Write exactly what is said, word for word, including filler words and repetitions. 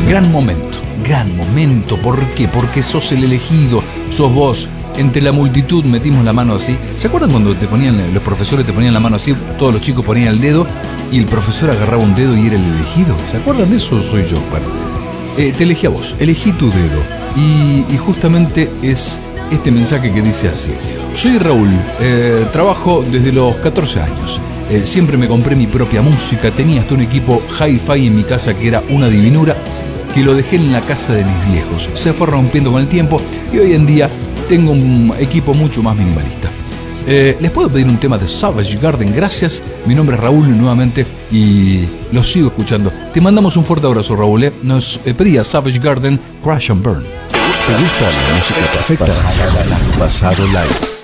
Gran momento, gran momento. ¿Por qué? Porque sos el elegido, sos vos. Entre la multitud metimos la mano así. ¿Se acuerdan cuando te ponían, los profesores te ponían la mano así? Todos los chicos ponían el dedo y el profesor agarraba un dedo y era el elegido. ¿Se acuerdan de eso? Soy yo. Bueno, eh, te elegí a vos, elegí tu dedo. Y, y justamente es este mensaje que dice así: soy Raúl, eh, trabajo desde los catorce años. Eh, siempre me compré mi propia música, tenía hasta un equipo hi-fi en mi casa que era una divinura, que lo dejé en la casa de mis viejos. Se fue rompiendo con el tiempo y hoy en día tengo un equipo mucho más minimalista. Eh, ¿Les puedo pedir un tema de Savage Garden? Gracias, mi nombre es Raúl nuevamente y los sigo escuchando. Te mandamos un fuerte abrazo, Raúl. ¿eh? Nos eh, pedía Savage Garden, Crash and Burn. ¿Te gusta la música perfecta? Pasado live.